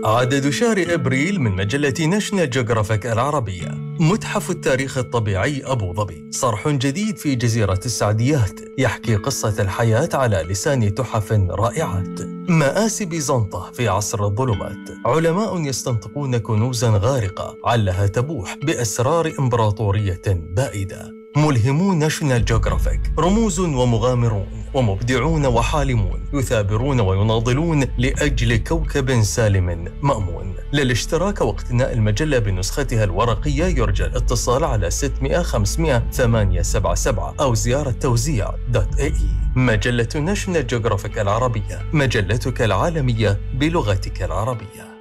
عدد شهر أبريل من مجلة ناشونال جيوغرافيك العربية. متحف التاريخ الطبيعي أبو ظبي، صرح جديد في جزيرة السعديات يحكي قصة الحياة على لسان تحف رائعات. مآسي بيزنطة في عصر الظلمات، علماء يستنطقون كنوزا غارقة علها تبوح بأسرار إمبراطورية بائدة. ملهمو ناشونال جيوغرافيك، رموز ومغامرون ومبدعون وحالمون يثابرون ويناضلون لأجل كوكب سالم مأمون. للاشتراك واقتناء المجلة بنسختها الورقية يرجى الاتصال على 600 500 877 أو زيارة توزيع.ae. مجلة ناشونال جيوغرافيك العربية، مجلتك العالمية بلغتك العربية.